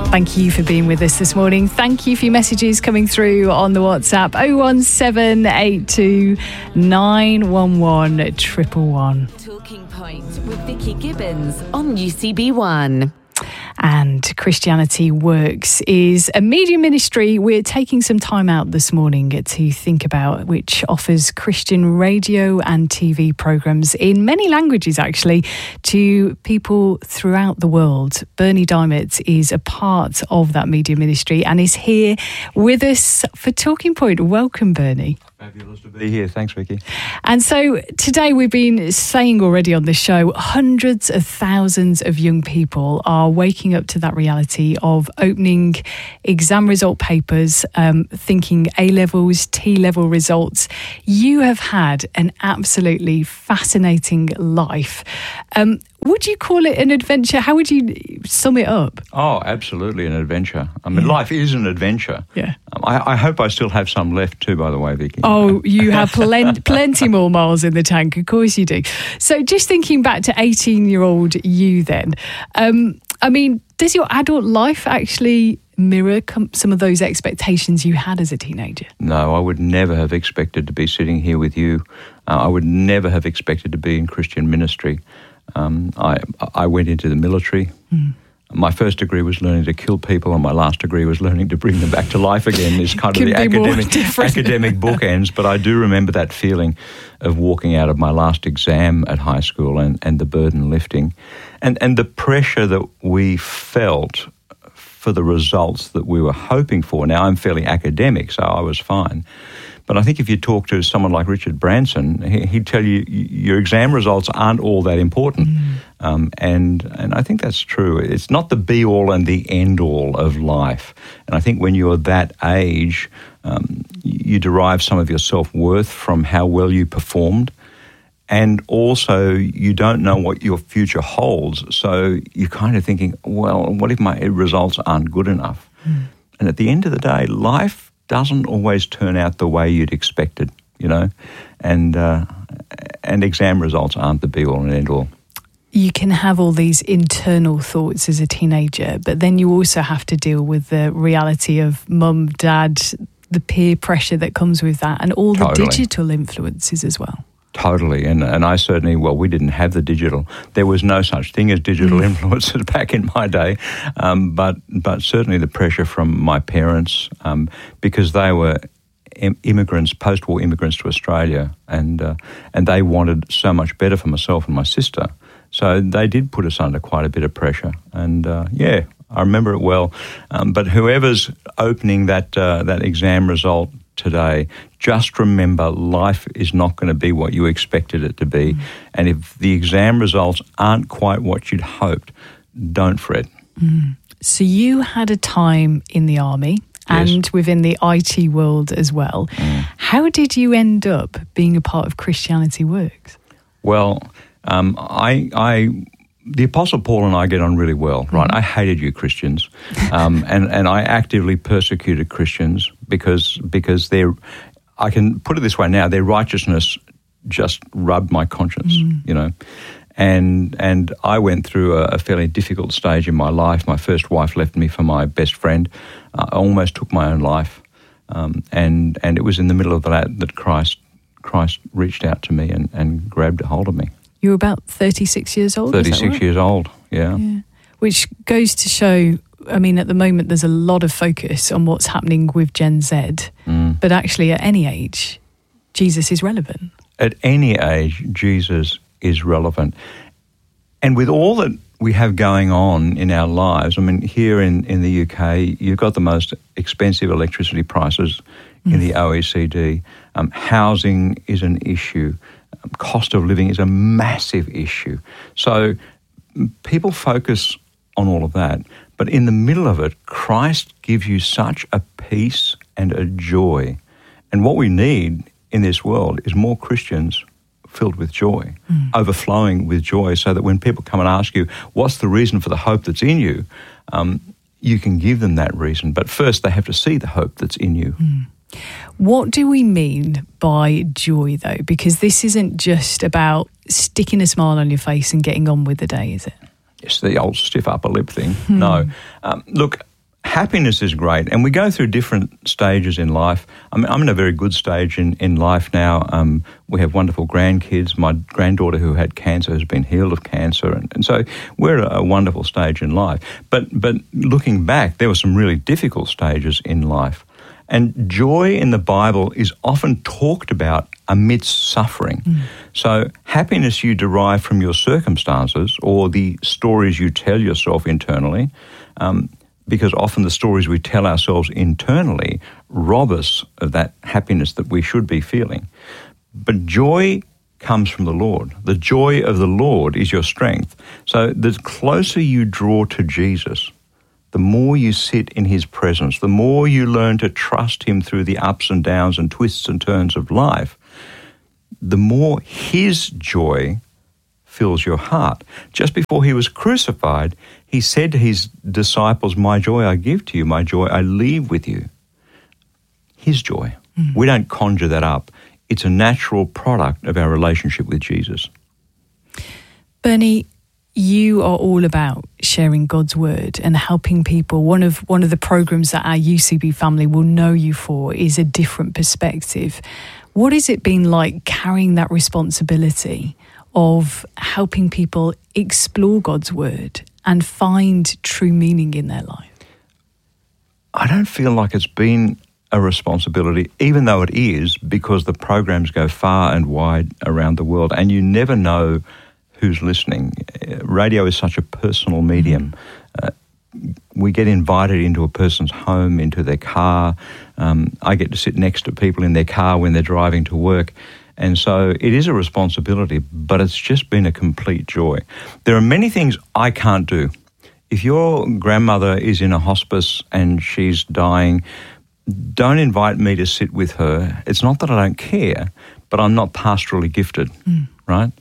Thank you for being with us this morning. Thank you for your messages coming through on the WhatsApp 01782 911 111. Talking Point with Vicky Gibbons on UCB1. And Christianity Works is a media ministry we're taking some time out this morning to think about, which offers Christian radio and TV programmes in many languages, actually, to people throughout the world. Bernie Diamond is a part of that media ministry and is here with us for Talking Point. Welcome, Bernie. Fabulous to be here. Thanks, Vicky. And so today we've been saying already on the show, hundreds of thousands of young people are waking up to that reality of opening exam result papers, thinking A-levels, T-level results. You have had an absolutely fascinating life. Would you call it an adventure? How would you sum it up? Oh, absolutely an adventure. I mean, life is an adventure. Yeah. I hope I still have some left too, by the way, Vicky. Oh, you have plenty more miles in the tank. Of course you do. So just thinking back to 18-year-old you then, I mean, does your adult life actually mirror some of those expectations you had as a teenager? No, I would never have expected to be sitting here with you. I would never have expected to be in Christian ministry. I went into the military. My first degree was learning to kill people, and my last degree was learning to bring them back to life again. Is kind of the academic bookends. But I do remember that feeling of walking out of my last exam at high school and the burden lifting, and the pressure that we felt for the results that we were hoping for. Now, I'm fairly academic, so I was fine. But I think if you talk to someone like Richard Branson, he'd tell you your exam results aren't all that important. And I think that's true. It's not the be-all and the end-all of life. And I think when you're that age, you derive some of your self-worth from how well you performed. And also, you don't know what your future holds. So you're kind of thinking, well, what if my results aren't good enough? And at the end of the day, life doesn't always turn out the way you'd expected, you know, and exam results aren't the be-all and end-all. You can have all these internal thoughts as a teenager, but then you also have to deal with the reality of mum, dad, the peer pressure that comes with that, and all the digital influences as well. Totally, and I certainly, well, we didn't have the digital. There was no such thing as digital influences back in my day, but certainly the pressure from my parents, because they were immigrants, post-war immigrants to Australia, and they wanted so much better for myself and my sister. So they did put us under quite a bit of pressure, and I remember it well. But whoever's opening that exam result today, just remember life is not going to be what you expected it to be. And if the exam results aren't quite what you'd hoped, don't fret. So you had a time in the army and within the IT world as well. How did you end up being a part of Christianity Works? Well, the Apostle Paul and I get on really well, right? I hated you Christians, and I actively persecuted Christians because I can put it this way now, their righteousness just rubbed my conscience, you know. And I went through a fairly difficult stage in my life. My first wife left me for my best friend. I almost took my own life, and it was in the middle of that Christ reached out to me and grabbed a hold of me. You were about 36 years old? 36 years old, yeah. Which goes to show, I mean, at the moment there's a lot of focus on what's happening with Gen Z, but actually at any age, Jesus is relevant. At any age, Jesus is relevant. And with all that we have going on in our lives, I mean, here in the UK, you've got the most expensive electricity prices in the OECD. Housing is an issue. Cost of living is a massive issue. So people focus on all of that. But in the middle of it, Christ gives you such a peace and a joy. And what we need in this world is more Christians filled with joy, overflowing with joy, so that when people come and ask you, what's the reason for the hope that's in you, you can give them that reason. But first, they have to see the hope that's in you. What do we mean by joy, though? Because this isn't just about sticking a smile on your face and getting on with the day, is it? It's the old stiff upper lip thing. No. Look, happiness is great, and we go through different stages in life. I'm in a very good stage in life now. We have wonderful grandkids. My granddaughter who had cancer has been healed of cancer, and so we're at a wonderful stage in life. But looking back, there were some really difficult stages in life. And joy in the Bible is often talked about amidst suffering. So happiness you derive from your circumstances or the stories you tell yourself internally, because often the stories we tell ourselves internally rob us of that happiness that we should be feeling. But joy comes from the Lord. The joy of the Lord is your strength. So the closer you draw to Jesus, the more you sit in his presence, the more you learn to trust him through the ups and downs and twists and turns of life, the more his joy fills your heart. Just before he was crucified, he said to his disciples, "My joy I give to you, my joy I leave with you." His joy. We don't conjure that up. It's a natural product of our relationship with Jesus. Bernie, you are all about sharing God's word and helping people. One of the programs that our UCB family will know you for is A Different Perspective. What has it been like carrying that responsibility of helping people explore God's word and find true meaning in their life? I don't feel like it's been a responsibility, even though it is, because the programs go far and wide around the world, and you never know who's listening. Radio is such a personal medium. We get invited into a person's home, into their car. I get to sit next to people in their car when they're driving to work. And so it is a responsibility, but it's just been a complete joy. There are many things I can't do. If your grandmother is in a hospice and she's dying, don't invite me to sit with her. It's not that I don't care, but I'm not pastorally gifted, right?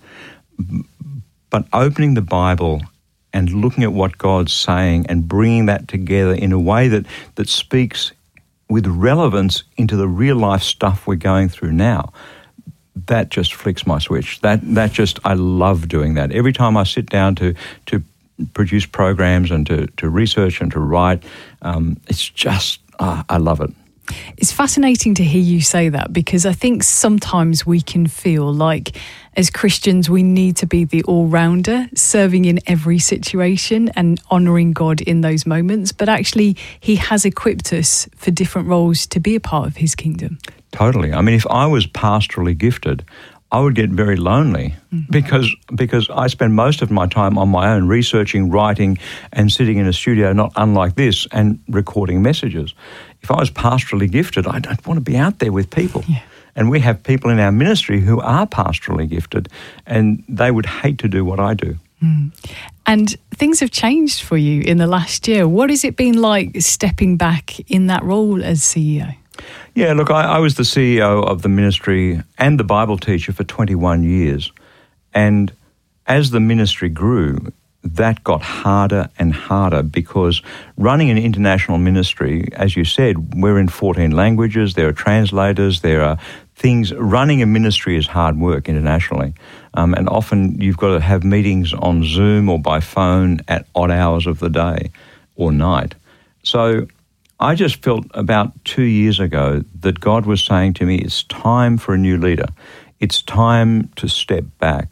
But opening the Bible and looking at what God's saying and bringing that together in a way that speaks with relevance into the real life stuff we're going through now, that just flicks my switch. That just, I love doing that. Every time I sit down to produce programs and to research and to write, it's just, I love it. It's fascinating to hear you say that, because I think sometimes we can feel like as Christians we need to be the all-rounder, serving in every situation and honouring God in those moments. But actually he has equipped us for different roles to be a part of his kingdom. Totally. I mean, if I was pastorally gifted, I would get very lonely because I spend most of my time on my own researching, writing and sitting in a studio not unlike this and recording messages. If I was pastorally gifted, I don't want to be out there with people. Yeah. And we have people in our ministry who are pastorally gifted and they would hate to do what I do. And things have changed for you in the last year. What has it been like stepping back in that role as CEO? Yeah, look, I was the CEO of the ministry and the Bible teacher for 21 years. And as the ministry grew, that got harder and harder because running an international ministry, as you said, we're in 14 languages, there are translators, there are things. Running a ministry is hard work internationally. And often you've got to have meetings on Zoom or by phone at odd hours of the day or night. So I just felt about 2 years ago that God was saying to me, it's time for a new leader. It's time to step back.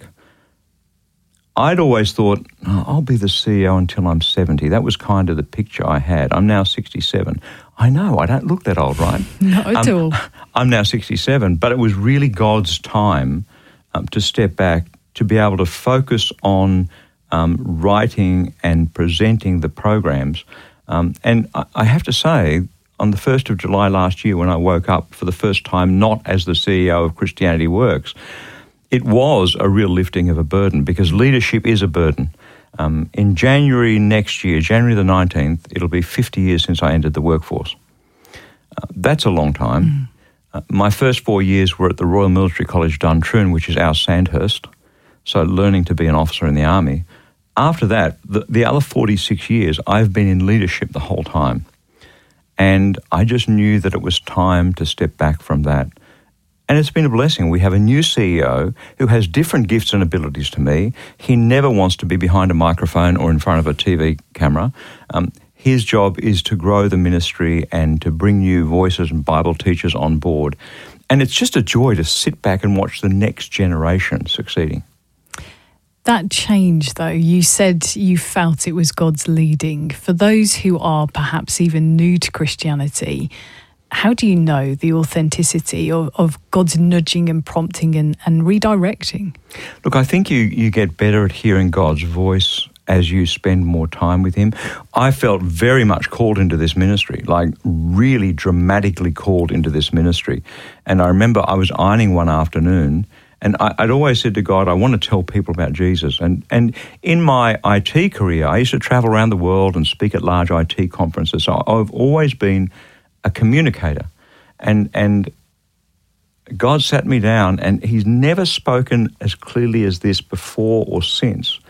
I'd always thought, I'll be the CEO until I'm 70. That was kind of the picture I had. I'm now 67. I know, I don't look that old, right? Not at all. I'm now 67, but it was really God's time to step back, to be able to focus on writing and presenting the programs. And I have to say, on the 1st of July last year, when I woke up for the first time, not as the CEO of Christianity Works, it was a real lifting of a burden, because leadership is a burden. In January next year, January the 19th, it'll be 50 years since I entered the workforce. That's a long time. My first 4 years were at the Royal Military College Duntroon, which is our Sandhurst, so learning to be an officer in the army. After that, the other 46 years, I've been in leadership the whole time. And I just knew that it was time to step back from that. And it's been a blessing. We have a new CEO who has different gifts and abilities to me. He never wants to be behind a microphone or in front of a TV camera. His job is to grow the ministry and to bring new voices and Bible teachers on board. And it's just a joy to sit back and watch the next generation succeeding. That change, though, you said you felt it was God's leading. For those who are perhaps even new to Christianity, how do you know the authenticity of God's nudging and prompting and redirecting? Look, I think you get better at hearing God's voice as you spend more time with him. I felt very much called into this ministry, like really dramatically called into this ministry. And I remember I was ironing one afternoon, and I'd always said to God, I want to tell people about Jesus. And in my IT career, I used to travel around the world and speak at large IT conferences. So I've always been a communicator. And God sat me down, and he's never spoken as clearly as this before or since.